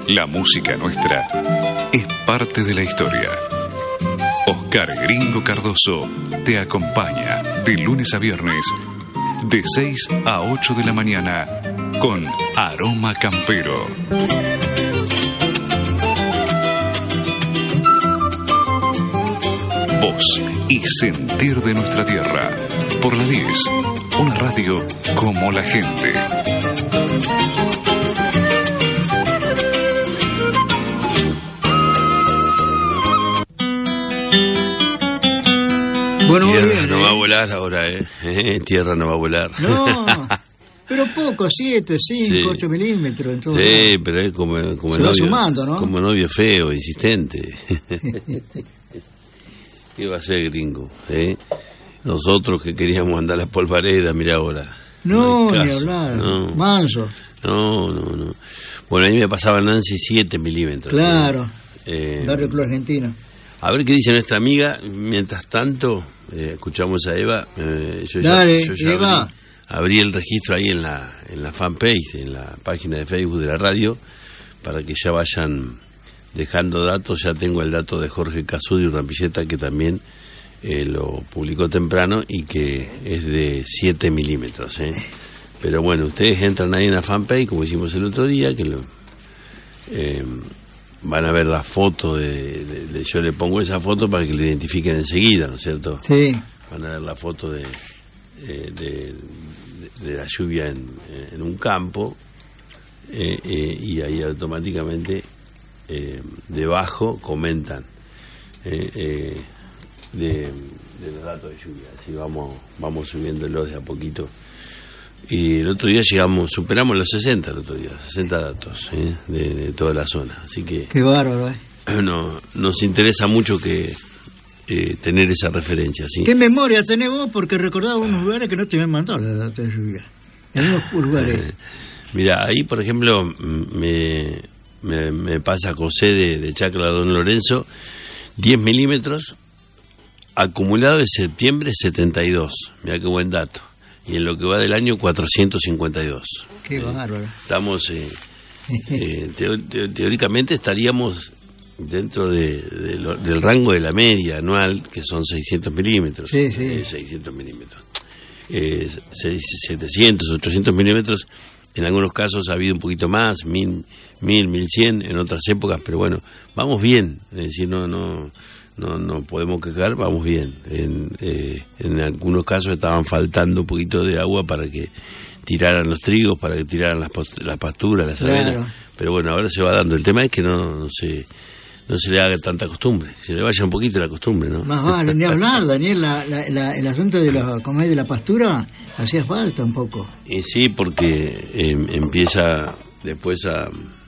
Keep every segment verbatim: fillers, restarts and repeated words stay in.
La música nuestra es parte de la historia. Oscar Gringo Cardoso te acompaña de lunes a viernes de seis a ocho de la mañana con Aroma Campero. Voz y sentir de nuestra tierra. Por la diez, una radio como la gente. Bueno, tierra bien, no ¿eh? va a volar ahora, ¿eh? Tierra no va a volar. No, pero poco, siete, cinco, Sí. ocho milímetros. En todo Sí, lado. pero es como, como Se va novio, sumando, ¿no? como novio feo, insistente. ¿Qué va a ser, gringo? ¿Eh? Nosotros que queríamos andar a las polvaredas, mira ahora. No, hay ni caso. hablar. No. Manso. No, no, no. Bueno, a mí me pasaba Nancy siete milímetros. Claro. Eh, Barrio Club Argentino. a ver qué dice nuestra amiga. Mientras tanto, eh, escuchamos a Eva. Eh, yo Dale, ya, yo ya Eva. Abrí, abrí el registro ahí en la, en la fanpage, en la página de Facebook de la radio, para que ya vayan dejando datos. Ya tengo el dato de Jorge Casudio y Rampilleta, que también eh, lo publicó temprano y que es de siete milímetros. ¿eh? Pero bueno, ustedes entran ahí en la fanpage, como hicimos el otro día, que lo, eh, van a ver la foto de, de, de... Yo le pongo esa foto para que lo identifiquen enseguida, ¿no es cierto? Sí. Van a ver la foto de, eh, de, de, de la lluvia en, en un campo eh, eh, y ahí automáticamente eh, debajo comentan eh, eh, de, de los datos de lluvia. Así vamos, vamos subiéndolos de a poquito. Y el otro día llegamos, superamos los sesenta, el otro día, sesenta datos ¿eh? de, de toda la zona. Así que Qué bárbaro, ¿eh? no, nos interesa mucho que eh, tener esa referencia. ¿sí? ¿Qué memoria tenés vos? Porque recordaba unos lugares que no te habían mandado la data de lluvia. En unos lugares. Mira, ahí por ejemplo me, me, me pasa José de, de Chacra Don Lorenzo, diez milímetros, acumulado de septiembre setenta y dos. Mira qué buen dato. Y en lo que va del año cuatrocientos cincuenta y dos. Qué Eh, bárbaro. Estamos, eh, eh, teo- teo- teóricamente estaríamos dentro de, de lo- del rango de la media anual, que son seiscientos milímetros. Sí, sí. Eh, seiscientos milímetros. Eh, seis- setecientos, ochocientos milímetros. En algunos casos ha habido un poquito más, mil, mil, mil cien en otras épocas, pero bueno, vamos bien. Es decir, no, no, no, no podemos quejar, vamos bien. En, eh, en algunos casos estaban faltando un poquito de agua para que tiraran los trigos, para que tiraran las, post- las pasturas, las Claro. avenas. Pero bueno, ahora se va dando. El tema es que no, no se no se le haga tanta costumbre, que se le vaya un poquito la costumbre, ¿no? Más vale, ni hablar, Daniel, la, la, la- el asunto de la comer de la pastura hacía falta un poco. Y sí, porque eh, empieza después a,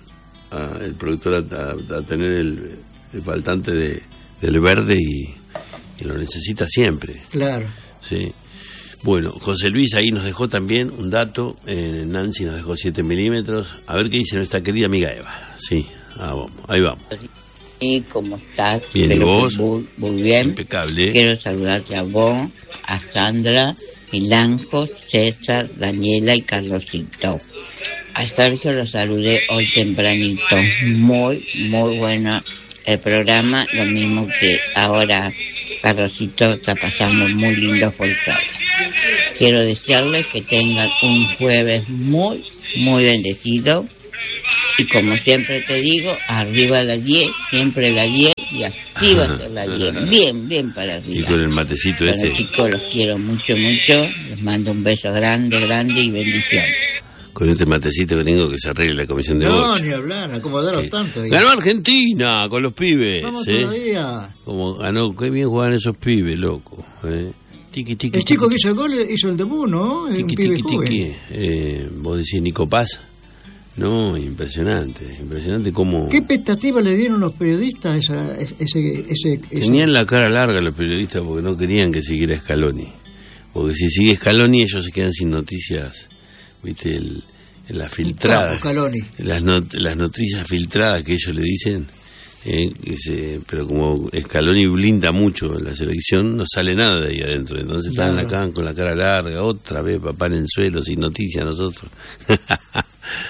a el productor a, a- a tener el, el faltante de, del verde y, y lo necesita siempre. Claro. Sí. Bueno, José Luis ahí nos dejó también un dato, eh, Nancy nos dejó siete milímetros. A ver qué dice nuestra querida amiga Eva. Sí, ah, vamos, ahí vamos. ¿Y cómo estás? Bien, ¿y Espero que vos? Muy, muy bien. Impecable. Quiero saludarte a vos, a Sandra, Milanjo, César, Daniela y Carlosito. A Sergio lo saludé hoy tempranito. Muy, muy bueno el programa. Lo mismo que ahora Carlosito está pasando muy lindo folclore. Quiero desearles que tengan un jueves muy, muy bendecido. Y como siempre te digo, arriba la diez, siempre la diez y así va a ser la diez. Bien, bien para arriba. Y con el matecito Bueno, este, chicos, los quiero mucho, mucho. Les mando un beso grande, grande y bendiciones. con este matecito que tengo que se arregle la comisión de No, bocha. ni hablar, acomodaros Sí. tanto. ahí. Ganó Argentina con los pibes. Vamos ¿eh? todavía. Como ganó, qué bien juegan esos pibes, loco. ¿eh? Tiki, tiki, El chico que tiki, hizo el gol hizo el debut, ¿no? Es un tiki, pibe tiki, joven. tiki. Eh, vos decís Nico Paz. No, impresionante, impresionante cómo... ¿Qué expectativa le dieron los periodistas a esa, ese, ese, ese- Tenían la cara larga los periodistas porque no querían que siguiera Scaloni. Porque si sigue Scaloni ellos se quedan sin noticias, viste, el, las filtradas. capo, Scaloni. Las, not- las noticias filtradas que ellos le dicen. Eh, que se- pero como Scaloni blinda mucho en la selección, no sale nada de ahí adentro. Entonces Claro. están acá con la cara larga, otra vez papá en el suelo, sin noticias nosotros.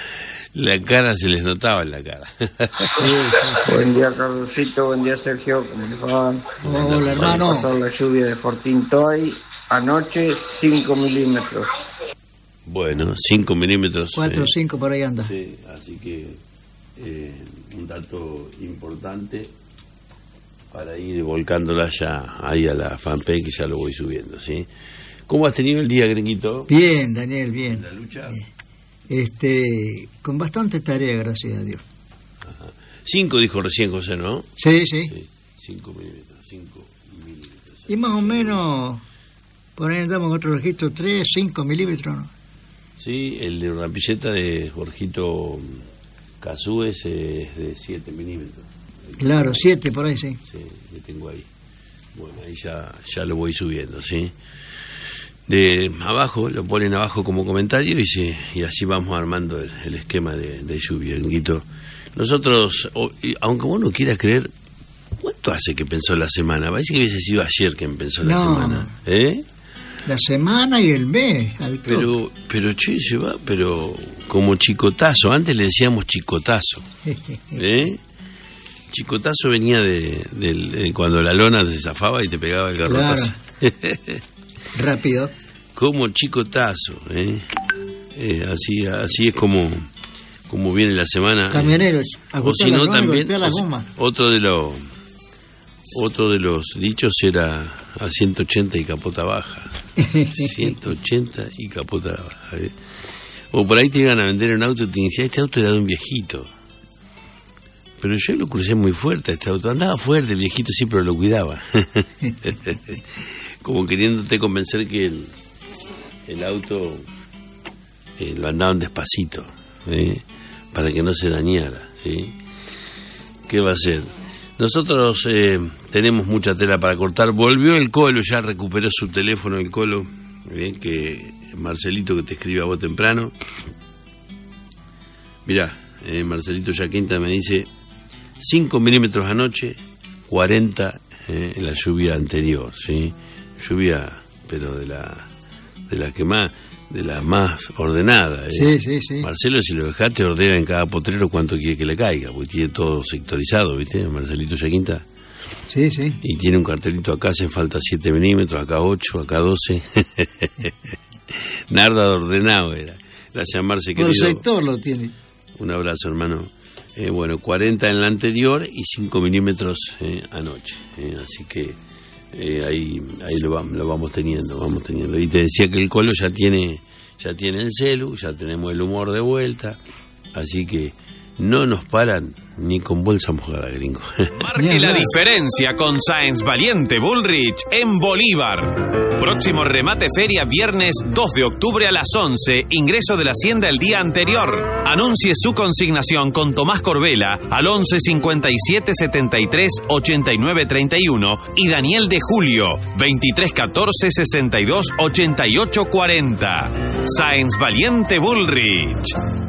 La cara se les notaba en la cara. Sí, sí, sí. Buen día, Carlosito. Buen día, Sergio. ¿Cómo les va? Hola, hermano. Pasó la lluvia de Fortín Toy. Anoche, cinco milímetros. Bueno, cinco milímetros. cuatro o eh, cinco por ahí anda. Sí, así que eh, un dato importante para ir volcándola ya ahí a la fanpage, que ya lo voy subiendo, ¿sí? ¿Cómo has tenido el día, Gringuito? Bien, Daniel, bien. ¿La lucha? Bien. Este, con bastante tarea, gracias a Dios. Ajá. Cinco dijo recién José, ¿no? Sí, sí. Sí, cinco milímetros, cinco milímetros. Y más o menos, por ahí andamos en otro registro, tres, cinco milímetros, ¿no? Sí, el de Rampilleta de Jorgito Cazú es eh, de siete milímetros. Claro, siete por ahí, sí. Sí, que tengo ahí. Bueno, ahí ya, ya lo voy subiendo, ¿sí? De abajo, lo ponen abajo como comentario y se, y así vamos armando el, el esquema de, de lluvia, Guito. Nosotros, o, y, aunque vos no quieras creer, ¿cuánto hace que pensó la semana? Parece que hubiese sido ayer que empezó la No. semana, ¿eh? La semana y el mes, al toque. Pero, pero che, se va, pero como chicotazo, antes le decíamos chicotazo, ¿eh? Chicotazo venía de, de, de cuando la lona se zafaba y te pegaba el garrotazo. Claro. Rápido. Como chicotazo, ¿eh? Eh, así, así es como, como viene la semana. Camioneros, eh. O ajustar si la no goma y también, golpear la o si- goma. otro de los otro de los dichos era a ciento ochenta y capota baja. ciento ochenta y capota baja, ¿eh? O por ahí te iban a vender un auto y te decían, este auto era de un viejito. Pero yo lo crucé muy fuerte, este auto. Andaba fuerte, el viejito siempre lo cuidaba. Como queriéndote convencer que el, el auto eh, lo andaban despacito, ¿eh? Para que no se dañara, ¿sí? ¿Qué va a hacer? Nosotros eh, tenemos mucha tela para cortar. Volvió el Colo, ya recuperó su teléfono el Colo, ¿eh? Que Marcelito, que te escribe a vos temprano. Mirá, eh, Marcelito Yaquinta me dice cinco milímetros anoche, cuarenta eh, en la lluvia anterior, ¿sí? Lluvia, pero de la de la que más, de la más ordenada, ¿eh? Sí, sí, sí. Marcelo, si lo dejaste, ordena en cada potrero cuánto quiere que le caiga, porque tiene todo sectorizado, ¿viste? Marcelito Yaquinta. Sí, sí. Y tiene un cartelito acá, hacen falta siete milímetros, acá ocho, acá doce. Narda ordenado era. Gracias, Marce, Por querido. sector lo tiene. Un abrazo, hermano. Eh, bueno, cuarenta en la anterior y cinco milímetros eh, anoche. Eh, así que eh, ahí ahí lo, va- lo vamos teniendo, vamos teniendo. Y te decía que el Colo ya tiene ya tiene el celu, ya tenemos el humor de vuelta. Así que no nos paran ni con bolsa mojada, gringo. Marque la diferencia con Sáenz Valiente Bullrich en Bolívar. Próximo remate feria viernes dos de octubre a las once. Ingreso de la hacienda el día anterior. Anuncie su consignación con Tomás Corbela al once cincuenta y siete setenta y tres ochenta y nueve treinta y uno y Daniel de Julio veintitrés catorce sesenta y dos ochenta y ocho cuarenta. Sáenz Valiente Bullrich.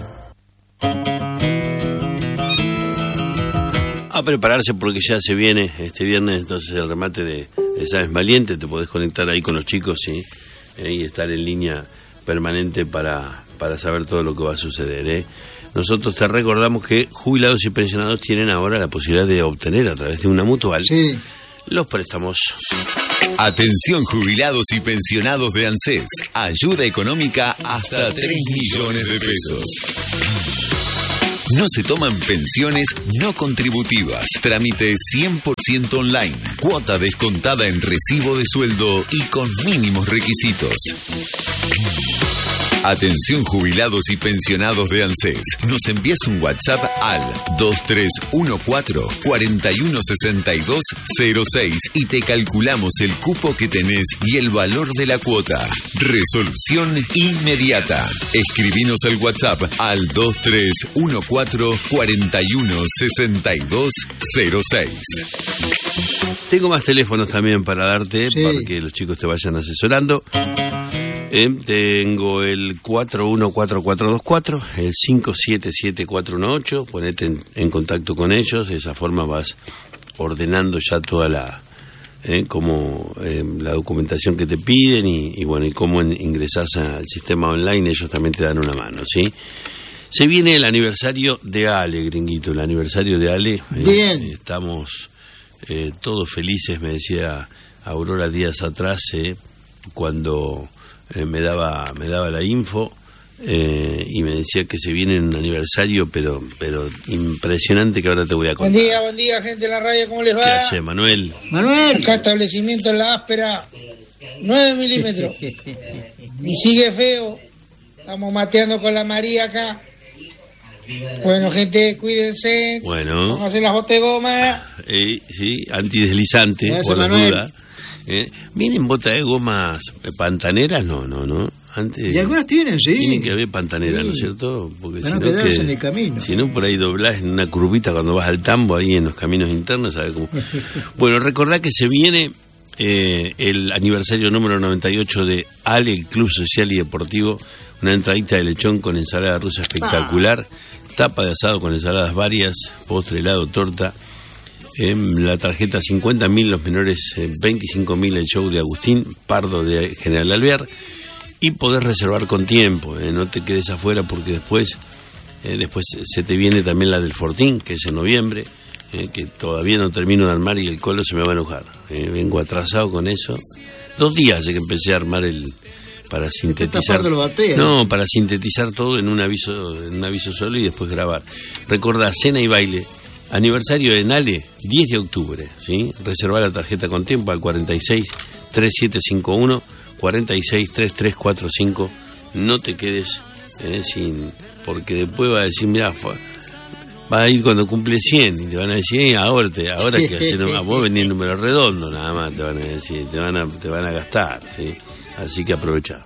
A prepararse porque ya se viene este viernes entonces el remate de, de Sáenz Valiente. Te podés conectar ahí con los chicos, ¿sí? Eh, y estar en línea permanente para, para saber todo lo que va a suceder, ¿eh? Nosotros te recordamos que jubilados y pensionados tienen ahora la posibilidad de obtener a través de una mutual Sí. los préstamos. Atención jubilados y pensionados de ANSES. Ayuda económica hasta tres millones de pesos. No se toman pensiones no contributivas. Trámite cien por ciento online. Cuota descontada en recibo de sueldo y con mínimos requisitos. Atención jubilados y pensionados de ANSES. Nos envías un WhatsApp al dos tres uno cuatro cuatro uno seis dos cero seis y te calculamos el cupo que tenés y el valor de la cuota. Resolución inmediata. Escribinos al WhatsApp al dos tres uno cuatro cuatro uno seis dos cero seis. Tengo más teléfonos también para darte, Sí. para que los chicos te vayan asesorando. Eh, tengo el cuatro uno cuatro cuatro dos cuatro, el cinco siete siete cuatro uno ocho, ponete en, en contacto con ellos, de esa forma vas ordenando ya toda la eh, como eh, la documentación que te piden y, y bueno, y cómo en- ingresás al sistema online, ellos también te dan una mano, ¿sí? Se viene el aniversario de Ale, gringuito, el aniversario de Ale. Bien. Eh, estamos eh, todos felices, me decía Aurora días atrás, eh, cuando eh, me daba me daba la info, eh, y me decía que se viene un aniversario, pero pero impresionante, que ahora te voy a contar. Buen día, buen día, gente de la radio, ¿cómo les va? ¿Qué hace, Manuel? Manuel. Acá establecimiento en la áspera, nueve milímetros. Y sigue feo. Estamos mateando con la María acá. Bueno, gente, cuídense. Bueno. Vamos a hacer las botas de goma. Eh, sí, antideslizante, Gracias, por las Manuel. dudas. Eh, ¿Vienen botas de gomas pantaneras? No, no, no. Antes, Y algunas tienen, sí. Tienen que haber pantaneras, Sí. ¿no es cierto? Porque Para si no no, quedarse que, en el camino. si no, por ahí doblás en una curvita cuando vas al tambo, ahí en los caminos internos, ¿sabes cómo? Bueno, recordá que se viene eh, el aniversario número noventa y ocho de Ale, el Club Social y Deportivo, una entradita de lechón con ensalada rusa espectacular, tapa de asado con ensaladas varias, postre, helado, torta. Eh, la tarjeta cincuenta mil, los menores eh, veinticinco mil, el show de Agustín Pardo de General Alvear. Y podés reservar con tiempo, eh, no te quedes afuera, porque después eh, después se te viene también la del Fortín, que es en noviembre, eh, que todavía no termino de armar y el colo se me va a enojar. Eh, vengo atrasado con eso. Dos días hace que empecé a armar el... para sintetizar. tapando la batea. No, para sintetizar todo en un aviso en un aviso solo y después grabar. Recordá, cena y baile, aniversario de Nale, diez de octubre, ¿sí? Reservá la tarjeta con tiempo al cuarenta y seis, treinta y siete cincuenta y uno, cuarenta y seis, treinta y tres cuarenta y cinco. No te quedes eh, sin, porque después va a decir, mirá, va a ir cuando cumple cien y te van a decir, eh, ahora, te, ahora que hacer, a vos venís número redondo, nada más te van a decir, te van a, te van a gastar, ¿sí? Así que aprovecha.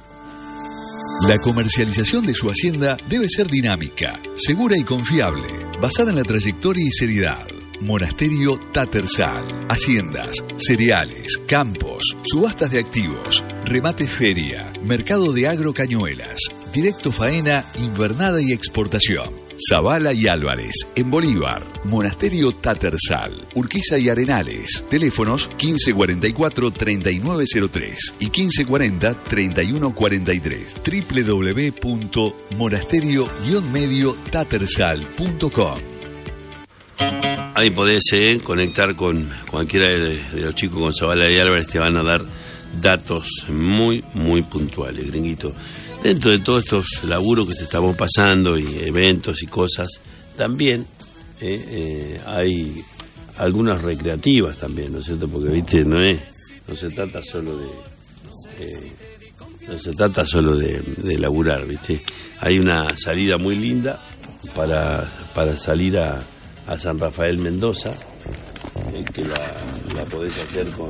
La comercialización de su hacienda debe ser dinámica, segura y confiable, basada en la trayectoria y seriedad. Monasterio Tattersall. Haciendas, cereales, campos, subastas de activos, remate feria, mercado de agro Cañuelas, directo faena, invernada y exportación. Zavala y Álvarez, en Bolívar. Monasterio Tattersall, Urquiza y Arenales. Teléfonos quince cuarenta y cuatro, treinta y nueve cero tres y quince cuarenta, treinta y uno cuarenta y tres. doble u doble u doble u punto monasterio medio tattersall punto com. Ahí podés eh, conectar con cualquiera de, de los chicos con Zavala y Álvarez, te van a dar datos muy, muy puntuales, gringuito. Dentro de todos estos laburos que te estamos pasando y eventos y cosas, también eh, eh, hay algunas recreativas también, ¿no es cierto? Porque, viste, no es, no se trata solo de, eh, no se trata solo de, de laburar, viste. Hay una salida muy linda para, para salir a, a San Rafael Mendoza, eh, que la, la podés hacer con,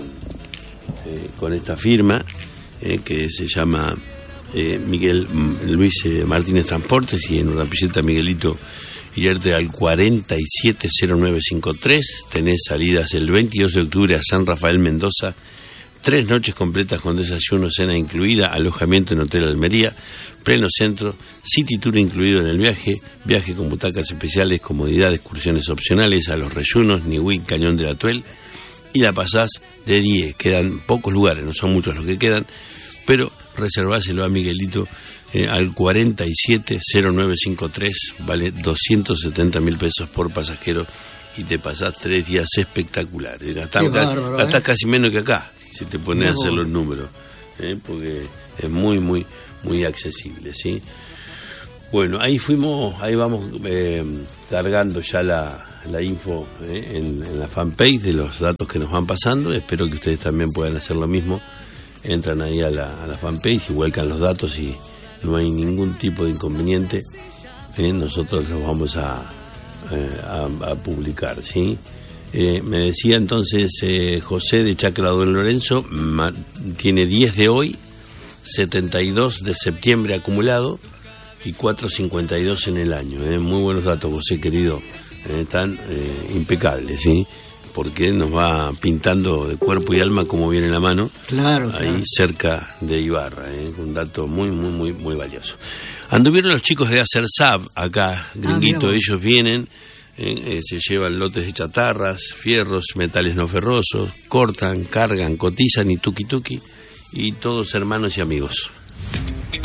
eh, con esta firma, eh, que se llama... Eh, Miguel Luis eh, Martínez Transportes, y en Rampilleta Miguelito Iriarte al cuarenta y siete cero nueve cincuenta y tres. Tenés salidas el veintidós de octubre a San Rafael Mendoza, tres noches completas con desayuno, cena incluida, alojamiento en Hotel Almería, pleno centro, City Tour incluido en el viaje, viaje con butacas especiales, comodidad, excursiones opcionales a los Reyunos, Nihuí, Cañón del Atuel, y la pasás de diez. Quedan pocos lugares, no son muchos los que quedan, pero reserváselo a Miguelito eh, al cuarenta y siete cero nueve cincuenta y tres, vale doscientos setenta mil pesos por pasajero y te pasás tres días espectaculares. Gastás, Qué bárbaro, gastás ¿eh? casi menos que acá, si te pones a No. hacer los números, eh, porque es muy, muy, muy accesible, ¿sí? Bueno, ahí fuimos, ahí vamos eh, cargando ya la, la info eh, en, en la fanpage de los datos que nos van pasando. Espero que ustedes también puedan hacer lo mismo. Entran ahí a la, a la fanpage y vuelcan los datos y no hay ningún tipo de inconveniente. ¿eh? Nosotros los vamos a, eh, a, a publicar, ¿sí? Eh, me decía entonces eh, José de Chacra Don Lorenzo, ma, tiene diez de hoy, setenta y dos de septiembre acumulado y cuatrocientos cincuenta y dos en el año. ¿eh? Muy buenos datos, José querido, eh, están eh, impecables, ¿sí? Porque nos va pintando de cuerpo y alma como viene la mano, Claro, ahí claro. cerca de Ibarra, ¿eh? Un dato muy, muy, muy, muy valioso. Anduvieron los chicos de Acersab acá, gringuito, Ah, ellos vienen, eh, eh, se llevan lotes de chatarras, fierros, metales no ferrosos, cortan, cargan, cotizan y tuki tuki, y todos hermanos y amigos.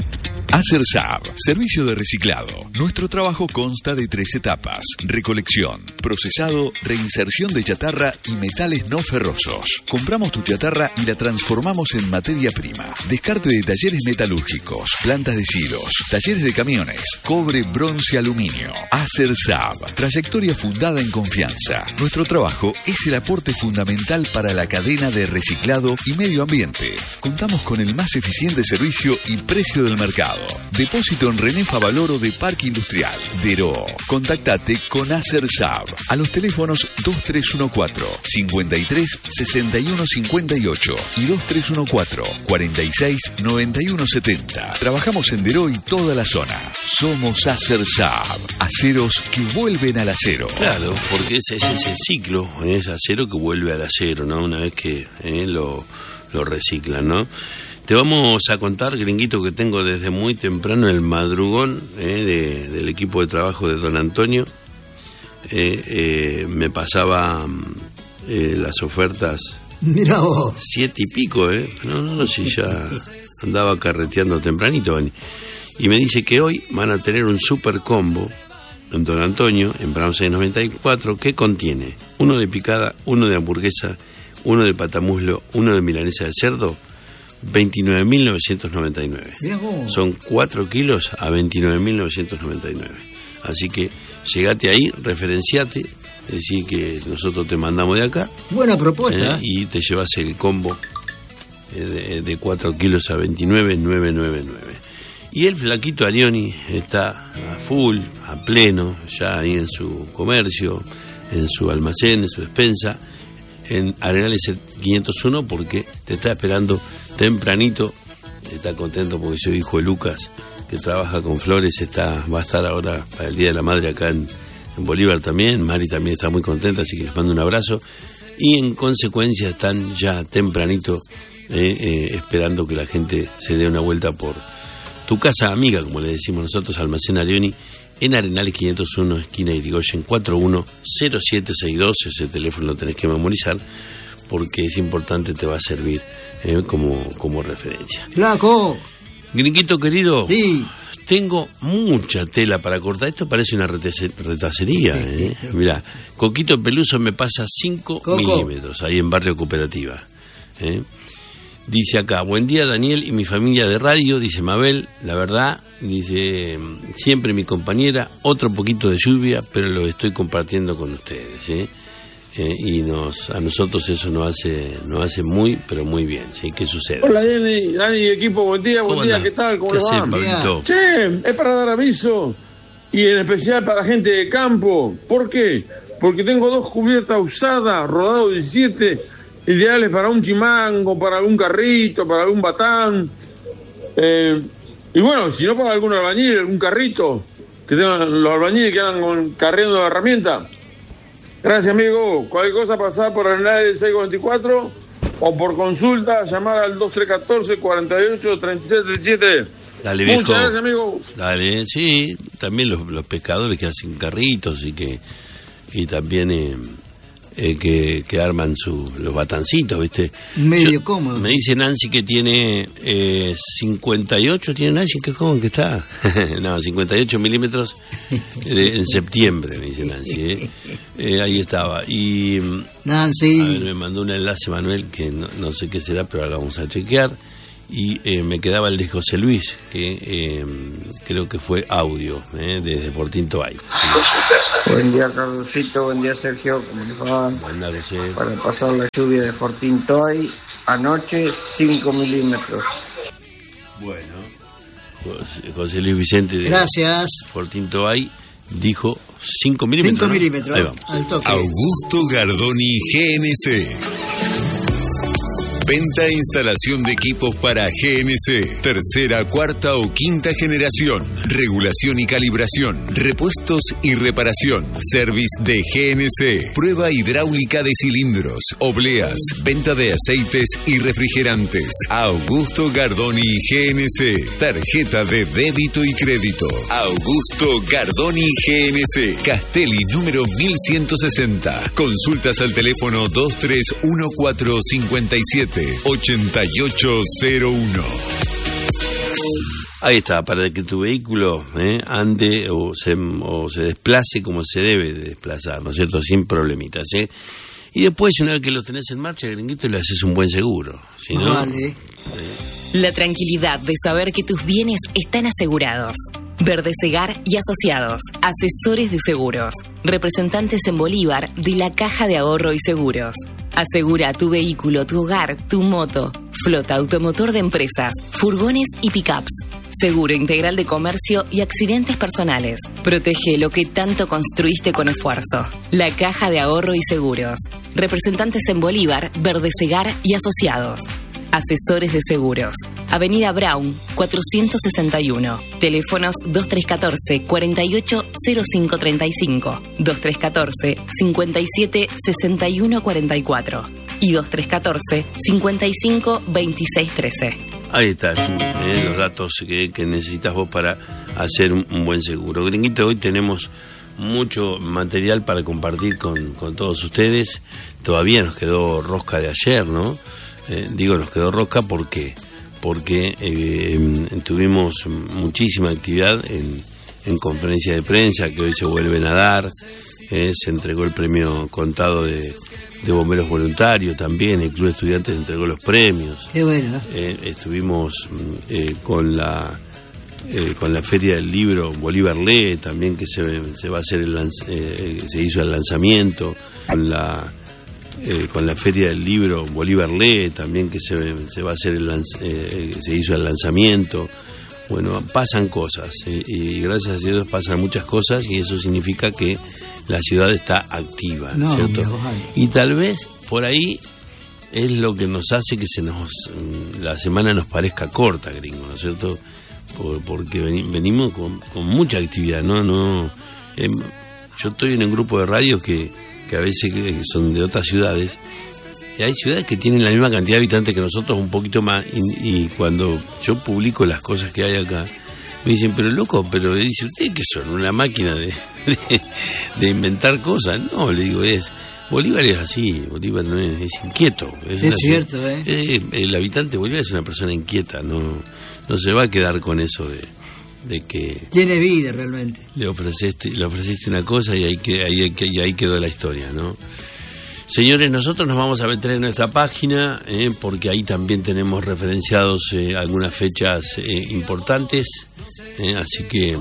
ACERSAB, servicio de reciclado. Nuestro trabajo consta de tres etapas: recolección, procesado, reinserción de chatarra y metales no ferrosos. Compramos tu chatarra y la transformamos en materia prima. Descarte de talleres metalúrgicos, plantas de silos, talleres de camiones, cobre, bronce, aluminio. ACERSAB, trayectoria fundada en confianza. Nuestro trabajo es el aporte fundamental para la cadena de reciclado y medio ambiente. Contamos con el más eficiente servicio y precio del mercado. Depósito en René Favaloro de Parque Industrial, Deró. Contactate con ACERSAB a los teléfonos dos tres uno cuatro, cincuenta y tres, sesenta y uno cincuenta y ocho y dos tres uno cuatro, cuarenta y seis, noventa y uno setenta. Trabajamos en Deró y toda la zona. Somos ACERSAB, aceros que vuelven al acero. Claro, porque ese es ese ciclo, es acero que vuelve al acero, ¿no? Una vez que eh, lo, lo reciclan, ¿no? Te vamos a contar, Gringuito, que tengo desde muy temprano el madrugón eh, de, del equipo de trabajo de Don Antonio. Eh, eh, me pasaba eh, las ofertas. Mira vos. Siete y pico, ¿eh? No, no, no, si ya andaba carreteando tempranito. Y me dice que hoy van a tener un super combo en Don Antonio, en Brown seiscientos noventa y cuatro, que contiene uno de picada, uno de hamburguesa, uno de patamuslo, uno de milanesa de cerdo, veintinueve mil novecientos noventa y nueve. Son cuatro kilos a veintinueve mil novecientos noventa y nueve. Así que llegate ahí, referenciate, decir que nosotros te mandamos de acá. Buena propuesta. ¿eh? Y te llevas el combo de, de cuatro kilos a veintinueve mil novecientos noventa y nueve. Y el flaquito Arioni está a full, a pleno, ya ahí en su comercio, en su almacén, en su despensa, en Arenales quinientos uno, porque te está esperando tempranito. Está contento porque su hijo Lucas, que trabaja con flores, está va a estar ahora para el Día de la Madre acá en, en Bolívar también. Mari también está muy contenta, así que les mando un abrazo. Y en consecuencia están ya tempranito eh, eh, esperando que la gente se dé una vuelta por tu casa amiga, como le decimos nosotros, Almacén Arioni, en Arenales quinientos uno, esquina Irigoyen, cuatro uno cero siete seis dos. Ese teléfono lo tenés que memorizar porque es importante, te va a servir eh, como, como referencia. ¡Flaco! Gringuito querido, sí. Tengo mucha tela para cortar. Esto parece una retacería. ¿eh? Mirá, Coquito Peluso me pasa cinco milímetros ahí en Barrio Cooperativa. ¿eh? Dice acá, buen día Daniel y mi familia de radio, dice Mabel, la verdad, dice, siempre mi compañera, otro poquito de lluvia, pero lo estoy compartiendo con ustedes, ¿eh? Eh, y nos a nosotros eso nos hace nos hace muy, pero muy bien, ¿sí? ¿Qué sucede? Hola Dani, Dani, equipo, buen día, buen día, ¿qué tal? ¿Cómo les va? Che, es para dar aviso, y en especial para gente de campo. ¿Por qué? Porque tengo dos cubiertas usadas, rodado diecisiete, ideales para un chimango, para algún carrito, para algún batán. Eh, y bueno, si no para algún albañil, algún carrito, que tengan los albañiles que andan carriendo la herramienta. Gracias, amigo. Cualquier cosa, pasar por Arenales seiscientos veinticuatro o por consulta, llamar al dos tres uno cuatro, cuarenta y ocho, treinta y siete treinta y siete. Dale, viejo. Muchas gracias, amigo. Dale, sí. También los, los pescadores que hacen carritos y que y también eh, eh, que, que arman su, los batancitos, ¿viste? Medio Yo, cómodo. Me dice Nancy que tiene eh, cincuenta y ocho, ¿tiene Nancy? ¿Qué joven que está? No, cincuenta y ocho milímetros eh, en septiembre, me dice Nancy. ¿eh? Eh, ahí estaba. Y Nancy. A ver, me mandó un enlace Manuel, que no, no sé qué será, pero ahora vamos a chequear. Y eh, me quedaba el de José Luis, que eh, creo que fue audio, eh, desde Fortín Toay. Sí. Buen día, Cardosito, buen día, Sergio, ¿cómo les va? Buen día, José. Para pasar la lluvia de Fortín Toay, anoche cinco milímetros. Bueno, José, José Luis Vicente de Gracias. Fortín Toay dijo cinco milímetros. cinco ¿no? milímetros, Ahí vamos. al toque. Augusto Gardoni G N C. Venta e instalación de equipos para G N C, tercera, cuarta o quinta generación, regulación y calibración, repuestos y reparación, service de G N C, prueba hidráulica de cilindros, obleas, venta de aceites y refrigerantes. Augusto Gardoni G N C, tarjeta de débito y crédito. Augusto Gardoni G N C, Castelli número mil ciento sesenta. Consultas al teléfono dos tres uno cuatro cinco siete ochenta y ocho cero uno. Ahí está, para que tu vehículo eh, ande o se, o se desplace como se debe de desplazar, ¿no es cierto? Sin problemitas, ¿eh? Y después, una vez que los tenés en marcha, Gringuito, le haces un buen seguro. Si no, vale. Eh, La tranquilidad de saber que tus bienes están asegurados. Verdesegar y Asociados, asesores de seguros, representantes en Bolívar de la Caja de Ahorro y Seguros. Asegura tu vehículo, tu hogar, tu moto, flota automotor de empresas, furgones y pickups. Seguro integral de comercio y accidentes personales. Protege lo que tanto construiste con esfuerzo. La Caja de Ahorro y Seguros. Representantes en Bolívar, Verdesegar y Asociados. Asesores de seguros. Avenida Brown, cuatrocientos sesenta y uno. Teléfonos dos tres uno cuatro, cuatro ocho cero cinco tres cinco, dos tres uno cuatro, cinco siete seis uno cuatro cuatro y dos tres uno cuatro, cinco cinco dos seis uno tres. Ahí está, sí, eh, los datos que, que necesitas vos para hacer un, un buen seguro. Gringuito, hoy tenemos mucho material para compartir con, con todos ustedes. Todavía nos quedó rosca de ayer, ¿no? Eh, digo, nos quedó rosca porque porque eh, tuvimos muchísima actividad en, en conferencias de prensa que hoy se vuelven a dar. Eh, se entregó el premio contado de, de bomberos voluntarios también, el Club de Estudiantes entregó los premios. Qué bueno. Eh, estuvimos eh, con la eh, con la Feria del Libro Bolívar Lee también, que se, se va a hacer el lanz, eh, se hizo el lanzamiento, con la Eh, con la Feria del Libro Bolívar Lee también, que se, se va a hacer el lanz, eh, se hizo el lanzamiento. Bueno, pasan cosas eh, y gracias a Dios pasan muchas cosas, y eso significa que la ciudad está activa, ¿no es cierto? Y tal vez por ahí es lo que nos hace que se nos la semana nos parezca corta, Gringo, ¿no es cierto? Por, porque venimos con, con mucha actividad, no no eh, yo estoy en un grupo de radio que que a veces son de otras ciudades, y hay ciudades que tienen la misma cantidad de habitantes que nosotros, un poquito más, y, y cuando yo publico las cosas que hay acá, me dicen, pero loco, pero le dice, ¿ustedes qué son? ¿Una máquina de, de, de inventar cosas? No, le digo, es Bolívar es así, Bolívar no es, es inquieto. Es, es cierto, ¿eh? Es, el habitante de Bolívar es una persona inquieta, no, no se va a quedar con eso de... de que tiene vida realmente. Le ofreciste, le ofreciste una cosa y ahí, que, ahí, y ahí quedó la historia, ¿no? Señores, nosotros nos vamos a meter en nuestra página, eh, porque ahí también tenemos referenciados eh, algunas fechas eh, importantes, eh, así que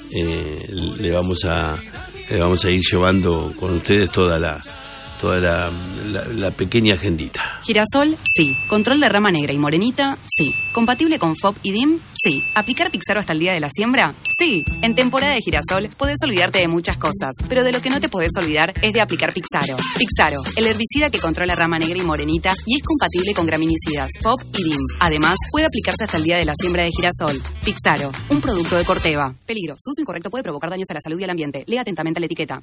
eh, le vamos a le vamos a ir llevando con ustedes toda la toda la, la, la pequeña agendita. Girasol, sí. Control de rama negra y morenita, sí. ¿Compatible con F O B y D I M? Sí. ¿Aplicar Pixaro hasta el día de la siembra? Sí. En temporada de girasol podés olvidarte de muchas cosas, pero de lo que no te podés olvidar es de aplicar Pixaro. Pixaro, el herbicida que controla rama negra y morenita y es compatible con graminicidas, F O B y D I M. Además, puede aplicarse hasta el día de la siembra de girasol. Pixaro, un producto de Corteva. Peligro, su uso incorrecto puede provocar daños a la salud y al ambiente. Lea atentamente la etiqueta.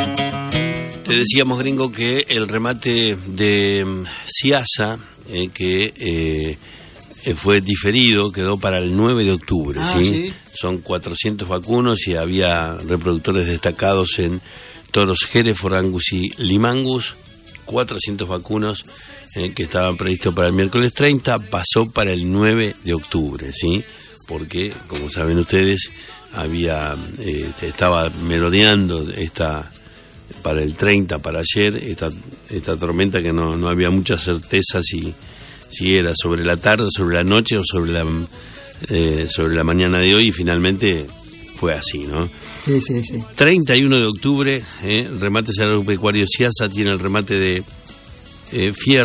Te decíamos, Gringo, que el remate de Ciasa, eh, que eh, fue diferido, quedó para el nueve de octubre. Ah, ¿sí? ¿sí? Son cuatrocientos vacunos y había reproductores destacados en toros Hereford, Angus y Limangus. cuatrocientos vacunos eh, que estaban previstos para el miércoles treinta, pasó para el nueve de octubre, ¿sí? Porque, como saben ustedes, había eh, estaba merodeando esta... para el treinta, para ayer, esta, esta tormenta que no, no había mucha certeza si, si era sobre la tarde, sobre la noche o sobre la eh, sobre la mañana de hoy, y finalmente fue así, ¿no? Sí, sí, sí. treinta y uno de octubre, eh, remate agropecuario Ciasa tiene el remate de eh, Fierro.